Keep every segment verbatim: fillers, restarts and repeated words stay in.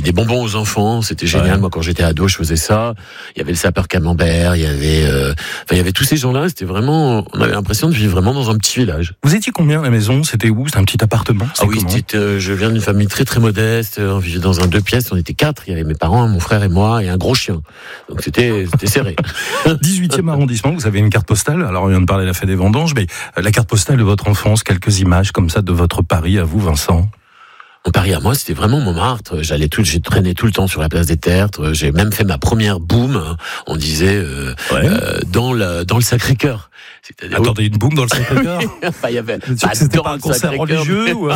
des bonbons aux enfants, c'était génial. Ouais. Moi, quand j'étais ado, je faisais ça. Il y avait le sapeur Camembert, il y avait, euh, enfin, il y avait tous ces gens-là. C'était vraiment, on avait l'impression de vivre vraiment dans un petit village. Vous étiez combien à la maison? C'était où? C'était un petit appartement? Ah oui, c'était, euh, je viens d'une famille très très modeste. On vivait dans un deux pièces. On était quatre. Il y avait mes parents, mon frère et moi, et un gros chien. Donc c'était, c'était serré. dix-huitième arrondissement. Vous avez une carte postale. Alors on vient de parler de la fête des vendanges, mais la carte postale de votre enfance, quelques images comme ça de votre Paris à vous, Vincent. Mon Paris à moi, c'était vraiment Montmartre. J'allais tout, j'ai traîné tout le temps sur la place des Tertres. J'ai même fait ma première boum. On disait euh, ouais. euh, dans le dans le Sacré-Cœur. C'est-à-dire Attendez, une boum dans le Sacré-Cœur. Enfin, il y avait. Pas c'était pas un concert religieux ou...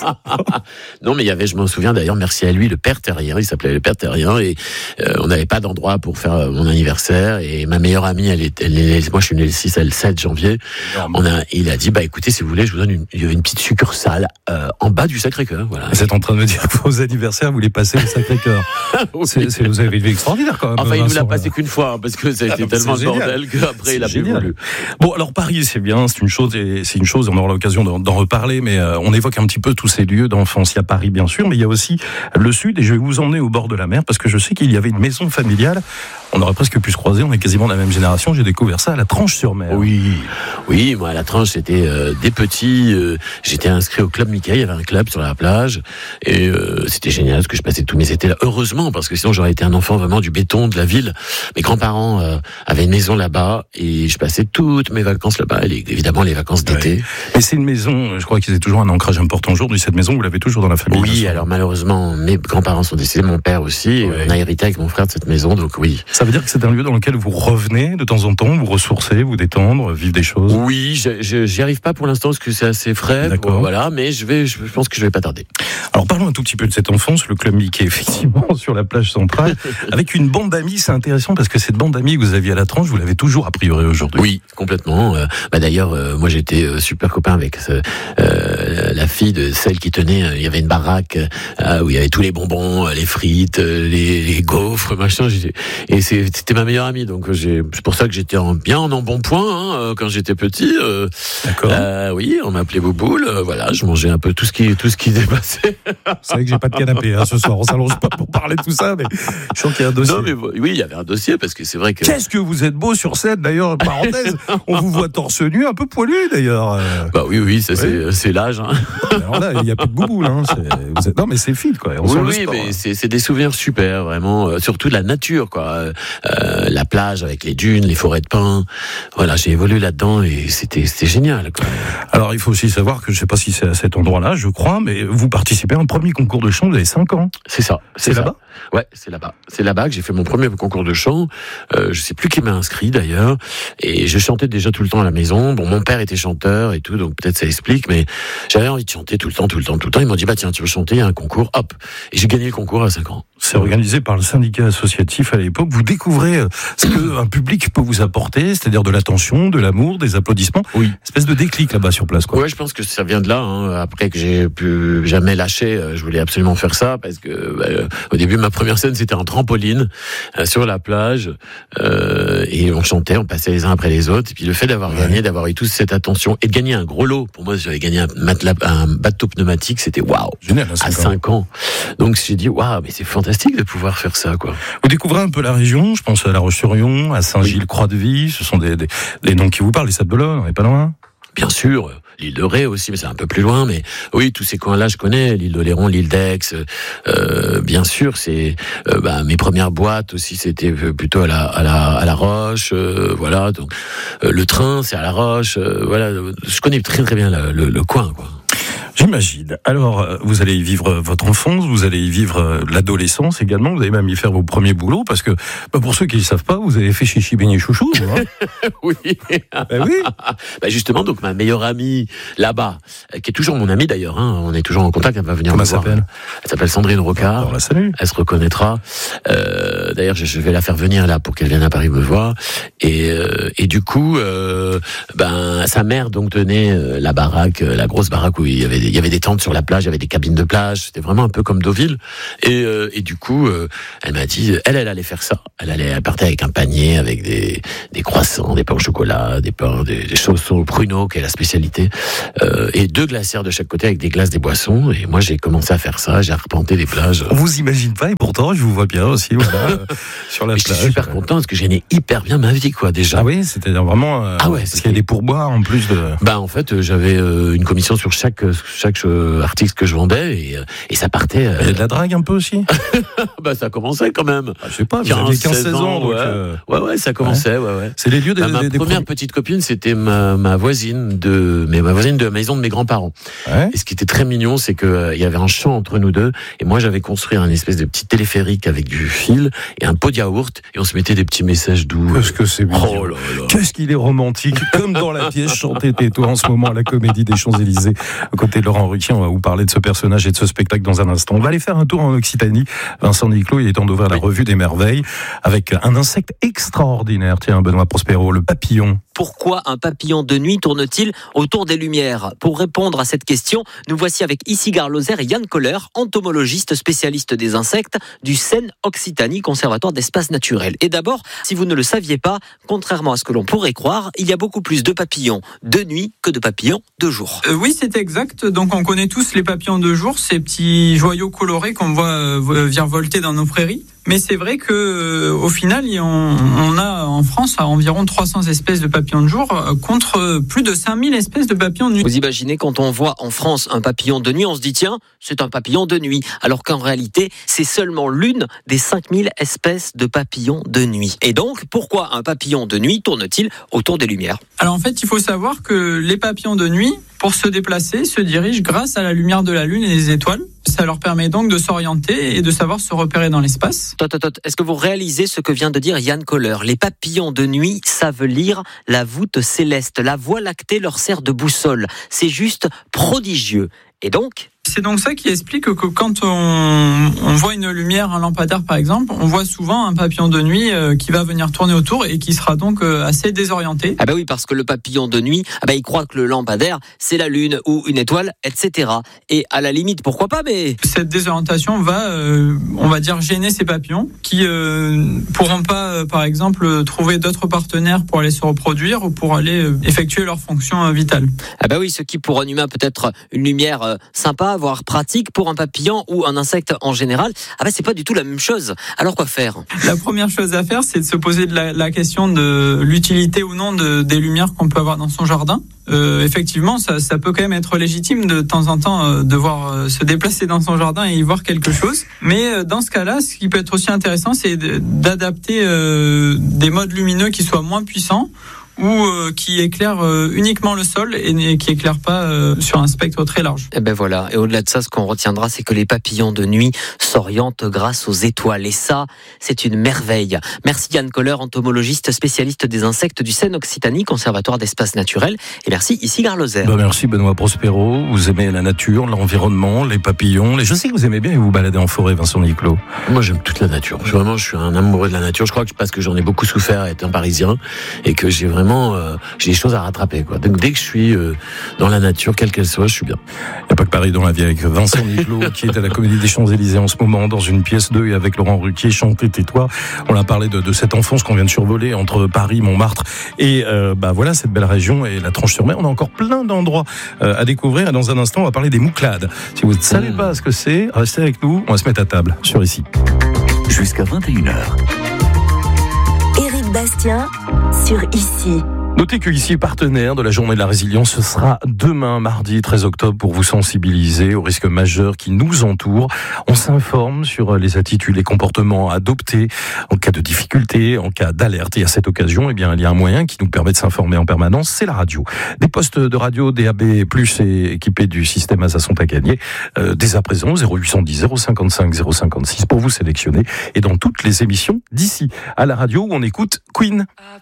Non, mais il y avait. Je m'en souviens d'ailleurs. Merci à lui, le Père Terrien. Il s'appelait le Père Terrien et euh, on n'avait pas d'endroit pour faire mon anniversaire. Et ma meilleure amie, elle est, elle est moi, je suis né le six, elle le sept janvier. On a, il a dit, bah écoutez, si vous voulez, je vous donne une, une petite succursale euh, en bas du Sacré-Cœur. Voilà. Vous êtes en train de me dire que vos anniversaires, vous les passez au Sacré-Cœur. oui. c'est, c'est, vous avez une vie extraordinaire quand même. Enfin, il nous l'a passé qu'une fois hein, parce que ça a été ah, tellement le bordel qu'après il a plus voulu. Bon, alors Paris, c'est bien, c'est une chose, et c'est une chose. On aura l'occasion d'en, d'en reparler, mais euh, on évoque un petit peu tous ces lieux d'enfance. Il y a Paris, bien sûr, mais il y a aussi le Sud, et je vais vous emmener au bord de la mer parce que je sais qu'il y avait une maison familiale. On aurait presque pu se croiser. On est quasiment de la même génération. J'ai découvert ça à la Tranche-sur-Mer. Oui, oui. Moi, à la Tranche, c'était euh, des petits. Euh, j'étais inscrit au club Mickey. Il y avait un club sur la plage, et euh, c'était génial parce que je passais tous mes étés là. Heureusement, parce que sinon j'aurais été un enfant vraiment du béton de la ville. Mes grands-parents euh, avaient une maison là-bas, et je passais toutes mes vacances là-bas. Et évidemment, les vacances d'été. Ouais. Et c'est une maison. Je crois qu'ils avaient toujours un ancrage important aujourd'hui. Cette maison, vous l'avez toujours dans la famille. Oui. Alors malheureusement, mes grands-parents sont décédés, mon père aussi. Et ouais. On a hérité avec mon frère de cette maison, donc oui. Ça veut dire que c'est un lieu dans lequel vous revenez de temps en temps, vous ressourcer, vous détendre, vivre des choses. Oui, je, je, j'y arrive pas pour l'instant parce que c'est assez frais. D'accord. Pour, voilà, mais je vais, je pense que je vais pas tarder. Alors parlons un tout petit peu de cette enfance, le club Mickey, effectivement, sur la plage centrale, avec une bande d'amis. C'est intéressant parce que cette bande d'amis que vous aviez à la Tranche, vous l'avez toujours a priori aujourd'hui. Oui, complètement. Euh, bah d'ailleurs, euh, moi j'étais euh, super copain avec euh, la fille de celle qui tenait. Euh, il y avait une baraque euh, où il y avait tous les bonbons, les frites, les, les gaufres, machin. J'étais, et c'est, c'était ma meilleure amie, donc j'ai, c'est pour ça que j'étais en, bien en bon point hein, quand j'étais petit. Euh, D'accord. Euh, oui, on m'appelait Bouboule. Euh, voilà, je mangeais un peu tout ce qui, tout ce qui dépassait. C'est vrai que j'ai pas de canapé hein, ce soir. On s'allonge pas pour parler de tout ça, mais je sens qu'il y a un dossier. Non, mais oui, il y avait un dossier parce que c'est vrai que. Qu'est-ce que vous êtes beau sur scène d'ailleurs. Parenthèse, on vous voit torse nu, un peu poilu d'ailleurs. Euh... Bah oui, oui, ça, oui. C'est, c'est l'âge. Hein. Alors là, il y a plus de Bouboule. Hein. C'est, vous êtes... Non, mais c'est fit quoi. On oui, sent oui, le sport, mais hein. c'est, c'est des souvenirs super, vraiment. Euh, surtout de la nature, quoi. Euh, la plage avec les dunes, les forêts de pins. Voilà, j'ai évolué là-dedans et c'était, c'était génial, quoi. Alors, il faut aussi savoir que je sais pas si c'est à cet endroit-là, je crois, mais vous participez à un premier concours de chant, vous avez cinq ans. C'est ça. C'est, c'est là-bas? Ouais, c'est là-bas. C'est là-bas que j'ai fait mon premier concours de chant. Euh, je sais plus qui m'a inscrit d'ailleurs. Et je chantais déjà tout le temps à la maison. Bon, mon père était chanteur et tout, donc peut-être ça explique, mais j'avais envie de chanter tout le temps, tout le temps, tout le temps. Ils m'ont dit, bah tiens, tu veux chanter, il y a un concours, hop. Et j'ai gagné le concours à cinq ans. C'est organisé par le syndicat associatif à l'époque. Vous découvrez ce qu'un public peut vous apporter, c'est-à-dire de l'attention, de l'amour, des applaudissements. Oui. Espèce de déclic là-bas sur place, quoi. Ouais, je pense que ça vient de là. Hein. Après que j'ai pu jamais lâcher, je voulais absolument faire ça parce que bah, au début, ma première scène, c'était un trampoline euh, sur la plage euh, et on chantait, on passait les uns après les autres. Et puis le fait d'avoir ouais. gagné, d'avoir eu toute cette attention et de gagner un gros lot. Pour moi, j'avais gagné un, matelas, un bateau pneumatique, c'était waouh. Génial, à cinq ans. Donc j'ai dit waouh, mais c'est fantastique de pouvoir faire ça, quoi. Vous découvrez un peu la région. Je pense à La Roche-sur-Yon, à Saint-Gilles-Croix-de-Vie. Ce sont des, des, des noms qui vous parlent. Les Sables-d'Olonne, on n'est pas loin. Bien sûr. L'île de Ré aussi, mais c'est un peu plus loin. Mais oui, tous ces coins-là, je connais. L'île d'Oléron, l'île d'Aix. Euh, bien sûr, c'est euh, bah, mes premières boîtes aussi. C'était plutôt à la à la à la Roche. Euh, voilà. Donc euh, le train, c'est à la Roche. Euh, voilà. Je connais très très bien le, le, le coin, quoi. J'imagine. Alors, vous allez y vivre votre enfance, vous allez y vivre l'adolescence également, vous allez même y faire vos premiers boulots, parce que, bah pour ceux qui ne le savent pas, vous avez fait Chichi Beignet Chouchou, hein. Oui. Ben oui. Bah justement, donc ma meilleure amie là-bas, qui est toujours mon amie d'ailleurs, hein, on est toujours en contact, elle va venir Comment me voir. Comment elle s'appelle? Elle s'appelle Sandrine Rocard. Alors, la salue. Elle se reconnaîtra. Euh, d'ailleurs, je, je vais la faire venir là pour qu'elle vienne à Paris me voir. Et, euh, et du coup, euh, ben sa mère donc tenait la baraque, la grosse baraque où il y avait des il y avait des tentes sur la plage, il y avait des cabines de plage, c'était vraiment un peu comme Deauville. Et, euh, et du coup, euh, elle m'a dit, elle, elle allait faire ça. Elle allait, elle partait avec un panier, avec des, des croissants, des pains au chocolat, des pains, des, des chaussons au pruneau, qui est la spécialité, euh, et deux glacières de chaque côté avec des glaces, des boissons. Et moi, j'ai commencé à faire ça, j'ai arpenté les plages. On vous imagine pas, et pourtant, je vous vois bien aussi, voilà, sur la mais plage. Je suis super content parce que j'ai gagné hyper bien ma vie, quoi, déjà. Ah oui, c'est-à-dire vraiment. Euh, ah ouais, parce qu'il y a des pourboires en plus de. Bah en fait, euh, j'avais euh, une commission sur chaque chaque euh, article que je vendais et, euh, et ça partait. Euh... Il y a de la drague un peu aussi. Bah ça commençait quand même. Ah, je sais pas, vous aviez quinze seize ans, donc ouais. Euh... ouais ouais, ça commençait, ouais ouais. ouais. C'est les lieux des. Bah, ma des, des première des... petite copine, c'était ma, ma voisine de mais ma voisine de la maison de mes grands-parents. Ouais. Et ce qui était très mignon, c'est que euh, il y avait un champ entre nous deux et moi j'avais construit un espèce de petit téléphérique avec du fil et un pot de yaourt et on se mettait des petits messages doux. Qu'est-ce que c'est mignon. Oh là là. Qu'est-ce qu'il est romantique, comme dans la pièce Chanter tais-toi en ce moment à la Comédie des Champs-Élysées. À côté de Laurent Ruquier, on va vous parler de ce personnage et de ce spectacle dans un instant. On va aller faire un tour en Occitanie. Vincent Niclot, il est temps d'ouvrir la revue des merveilles avec un insecte extraordinaire. Tiens, Benoît Prospero, le papillon. Pourquoi un papillon de nuit tourne-t-il autour des lumières ? Pour répondre à cette question, nous voici avec Isigard Lozère et Yann Kohler, entomologiste spécialiste des insectes du C E N Occitanie, Conservatoire d'espaces naturels. Et d'abord, si vous ne le saviez pas, contrairement à ce que l'on pourrait croire, il y a beaucoup plus de papillons de nuit que de papillons de jour. Euh, oui, c'est exact. Donc on connaît tous les papillons de jour, ces petits joyaux colorés qu'on voit euh, virevolter dans nos prairies. Mais c'est vrai que, euh, au final, on, on a en France environ trois cents espèces de papillons de jour euh, contre plus de cinq mille espèces de papillons de nuit. Vous imaginez, quand on voit en France un papillon de nuit, on se dit tiens, c'est un papillon de nuit. Alors qu'en réalité, c'est seulement l'une des cinq mille espèces de papillons de nuit. Et donc, pourquoi un papillon de nuit tourne-t-il autour des lumières ? Alors en fait, il faut savoir que les papillons de nuit, pour se déplacer, se dirigent grâce à la lumière de la lune et des étoiles. Ça leur permet donc de s'orienter et de savoir se repérer dans l'espace. Tot, tot, tot. Est-ce que vous réalisez ce que vient de dire Yann Kohler ? Les papillons de nuit savent lire la voûte céleste. La voie lactée leur sert de boussole. C'est juste prodigieux. Et donc ? C'est donc ça qui explique que quand on, on voit une lumière, un lampadaire par exemple, on voit souvent un papillon de nuit euh, qui va venir tourner autour et qui sera donc euh, assez désorienté. Ah bah oui, parce que le papillon de nuit, ah bah il croit que le lampadaire c'est la lune ou une étoile, et cetera. Et à la limite, pourquoi pas, mais cette désorientation va, euh, on va dire, gêner ces papillons qui euh, pourront pas, euh, par exemple, trouver d'autres partenaires pour aller se reproduire ou pour aller euh, effectuer leurs fonctions euh, vitales. Ah bah oui, ce qui pour un humain peut être une lumière euh, sympa, voire pratique, pour un papillon ou un insecte en général, ah bah c'est pas du tout la même chose. Alors quoi faire ? La première chose à faire, c'est de se poser de la, la question de l'utilité ou non de, des lumières qu'on peut avoir dans son jardin. Euh, effectivement, ça, ça peut quand même être légitime de, de temps en temps euh, devoir euh, se déplacer dans son jardin et y voir quelque chose. Mais euh, dans ce cas-là, ce qui peut être aussi intéressant, c'est de, d'adapter euh, des modes lumineux qui soient moins puissants ou euh, qui éclairent euh, uniquement le sol et, et qui éclairent pas euh, sur un spectre très large. Et ben voilà. Et au-delà de ça, ce qu'on retiendra, c'est que les papillons de nuit s'orientent grâce aux étoiles. Et ça, c'est une merveille. Merci Yann Kohler, entomologiste spécialiste des insectes du C E N Occitanie, Conservatoire d'espaces naturels. Et merci Isigard Lozère. Bah merci Benoît Prospero. Vous aimez la nature, l'environnement, les papillons. Les... Je sais que vous aimez bien vous balader en forêt, Vincent Niclot. Moi, j'aime toute la nature. Vraiment, je suis un amoureux de la nature. Je crois que parce que j'en ai beaucoup souffert étant parisien et que j'ai vraiment Euh, j'ai des choses à rattraper, quoi. Donc dès que je suis euh, dans la nature, quelle qu'elle soit, je suis bien. Il n'y a pas que Paris dans la vie avec Vincent Niclot qui est à la Comédie des Champs-Élysées en ce moment dans une pièce deux et avec Laurent Ruquier, Chanter tais-toi. On a parlé de, de cette enfance qu'on vient de survoler entre Paris, Montmartre et euh, bah voilà cette belle région et la Tranche-sur-Mer. On a encore plein d'endroits euh, à découvrir et dans un instant on va parler des Mouclades. Si vous ne savez pas ce que c'est, restez avec nous, on va se mettre à table sur Ici. Jusqu'à vingt et une heures. Éric Bastien sur Ici. Notez que ici, partenaire de la Journée de la Résilience, ce sera demain, mardi treize octobre, pour vous sensibiliser aux risques majeurs qui nous entourent. On s'informe sur les attitudes, les comportements adoptés en cas de difficulté, en cas d'alerte. Et à cette occasion, eh bien, il y a un moyen qui nous permet de s'informer en permanence, c'est la radio. Des postes de radio D A B plus, et équipés du système Asa sont à gagner. Euh, dès à présent, zéro huit cent dix, zéro cinquante-cinq, zéro cinquante-six pour vous sélectionner. Et dans toutes les émissions d'ici à la radio où on écoute Queen.